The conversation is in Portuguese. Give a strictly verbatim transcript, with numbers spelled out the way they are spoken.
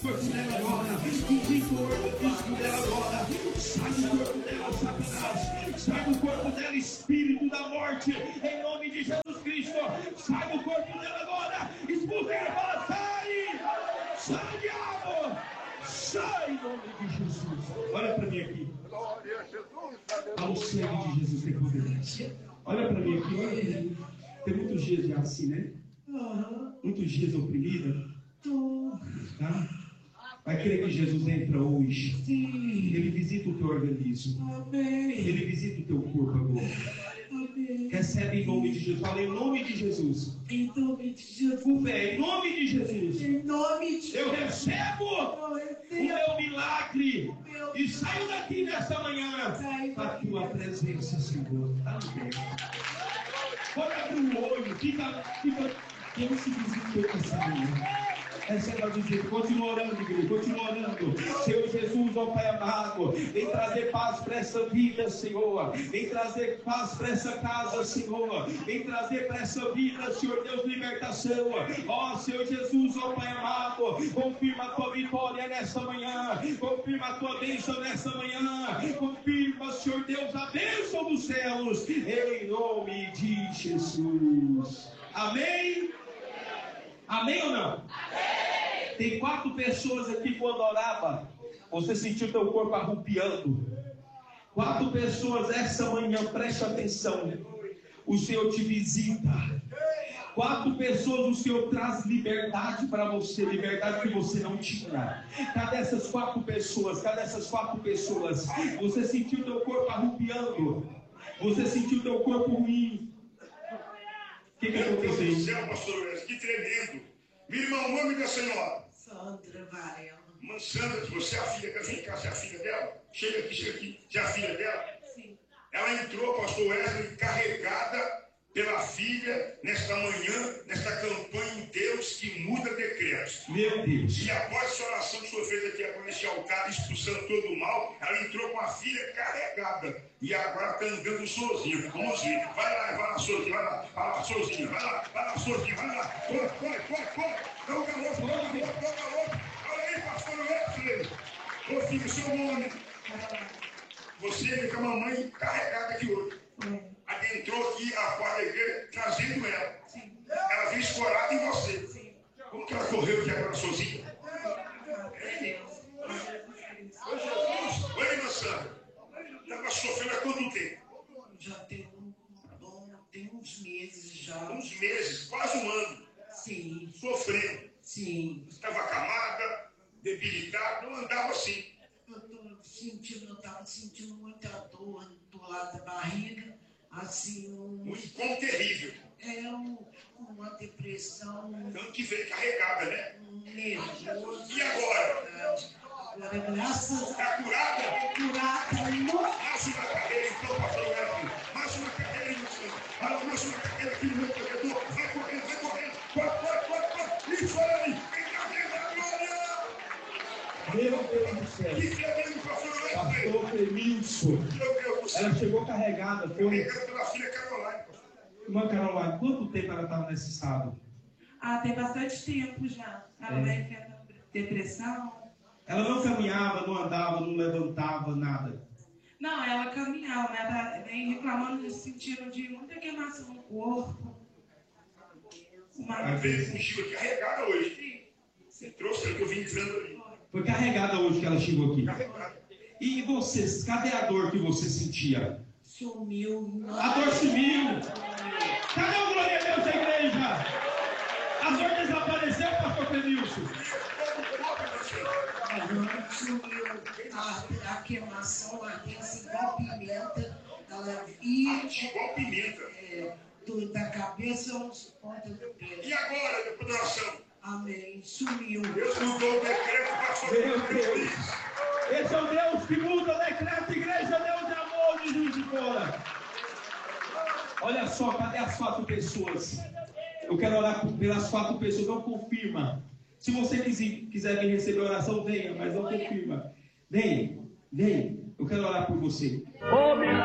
corpo dela agora, vigor do físico dela agora, sai do corpo dela, Satanás, sai do corpo dela, espírito da morte, em nome de Jesus Cristo, sai do corpo dela agora, expulsa ela, fala, sai, sai, diabo, sai, em nome de Jesus. Olha para mim aqui, ao sangue de Jesus tem poder. Olha para mim aqui, olha para mim. Tem muitos dias já assim, né? Muitos dias oprimida. Tá? Vai querer que Jesus entra hoje. Sim. Ele visita o teu organismo. Amém. Ele visita o teu corpo agora. Amém. Recebe em nome de Jesus. Fala em nome de Jesus. Em nome de Jesus. Com fé, em nome de Jesus. Em nome de Eu recebo o meu milagre. Meu e saio daqui nesta manhã para a tua presença, Senhor. Amém. Pode abrir o olho. Fica, fica. Quem se visitou essa manhã? Receba do jeito, continua orando, igreja, continua orando. Senhor Jesus, ó Pai amado, vem trazer paz para essa vida, Senhor. Vem trazer paz para essa casa, Senhor. Vem trazer para essa vida, Senhor Deus, libertação. Ó Senhor Jesus, ó Pai amado, confirma a tua vitória nessa manhã. Confirma a tua bênção nessa manhã. Confirma, Senhor Deus, a bênção dos céus. Em nome de Jesus. Amém? Amém ou não? Amém. Tem quatro pessoas aqui quando orava, você sentiu teu corpo arrupiando. Quatro pessoas essa manhã, preste atenção. O Senhor te visita. Quatro pessoas, o Senhor traz liberdade para você, liberdade que você não tinha. Cadê essas quatro pessoas? Cadê essas quatro pessoas? Você sentiu teu corpo arrupiando. Você sentiu teu corpo ruim. O que, que aconteceu? Meu Deus do céu, pastor, que tremendo. Minha irmã, o nome da senhora? Sandra Varela. Mãe Sandra, você é a filha, quer vir cá, você é a filha dela? Chega aqui, chega aqui, você é a filha dela? Sim. Ela entrou, pastor Wesley, carregada pela filha, nesta manhã, nesta campanha em Deus que muda decretos. Meu Deus. E após essa oração que o senhor fez aqui agora nesse altar, expulsando todo o mal, ela entrou com a filha carregada. E agora está andando sozinha. Vamos ver. Vai lá, vai lá, sozinha, vai lá. Vai lá, sozinha, vai lá, vai lá, sozinha, vai lá. Corre, corre, corre, corre. Dá o galope, dá o galope, dá o galope. Olha aí, pastor Wesley. Ô filho, seu nome. Você vem com a mamãe carregada aqui hoje. Adentrou aqui a quadra da igreja, trazendo ela. Sim. Ela veio escorada em você. Sim. Como que ela correu aqui agora sozinha? Ô Jesus, oi, irmã Sandra. Estava sofrendo há quanto tempo? Já tem um bom, tem uns meses já. Uns meses, quase um ano. Sim. Sofrendo. Sim. Estava acamada, debilitada, não andava assim. Eu estou sentindo, eu estava sentindo muita dor do lado da barriga, assim, um, Um incômodo terrível. é um, uma depressão, Tanto que veio carregada, né? um nervoso. E agora? Agora, graças a Está curada? curada, não. Mais uma carreira, então, pastor Wesley. Mais uma carreira, irmã Sandra. Fala, mais uma carreira aqui no meu corredor. Vai correndo, vai correndo. Corre, corre, corre, corre. Isso aí. Vem cá, vem cá, glória. Meu Deus do céu. Que tremendo, pastor Wesley. Pastor Clemilson. Meu Deus do céu. Ela chegou carregada. Foi. Carregada pela filha Caroline, pastor. Irmã Caroline, quanto tempo ela estava nesse estado? Ah, tem bastante tempo já. Ela É. vai tendo depressão. Ela não caminhava, não andava, não levantava, nada. Não, ela caminhava, mas ela vem reclamando no sentido de muita queimação no corpo. Uma... Ela veio contigo aqui carregada hoje. Você trouxe o que eu vim dizendo ali. Foi carregada hoje que ela chegou aqui. Carregada. E você, cadê a dor que você sentia? Sumiu. A dor sumiu. Cadê o glória a Deus da igreja? A dor desapareceu, pastor Clemilson? Ela sumiu. A, a queimação, a ardência igual pimenta. Ela ia Igual pimenta. é, do, da cabeça aos pontas do pé. E agora, depois da oração? Amém. Sumiu. Deus mudou o decreto para sua Meu vida. Deus. Esse é o Deus que muda o decreto, igreja, Deus de amor, de Juiz de Fora. Olha só, cadê as quatro pessoas? Eu quero orar pelas quatro pessoas, não confirma. Se você quiser, quiser vir receber oração, venha, mas não confirma. Venha, venha. Eu quero orar por você.